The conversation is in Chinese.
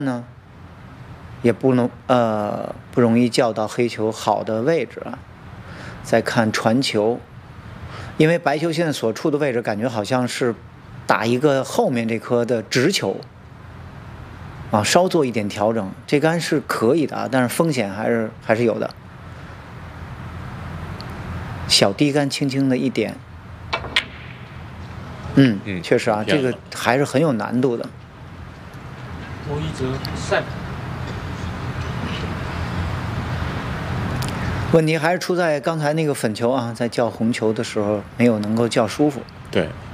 呢，也不容易叫到黑球好的位置啊。再看传球，因为白球现在所处的位置感觉好像是打一个后面这颗的直球啊，稍做一点调整，这杆是可以的啊，但是风险还是有的。小低杆轻轻的一点，确实啊，这个还是很有难度的。 郭一哲赛。 问题还是出在刚才那个粉球啊，在叫红球的时候没有能够叫舒服。 对。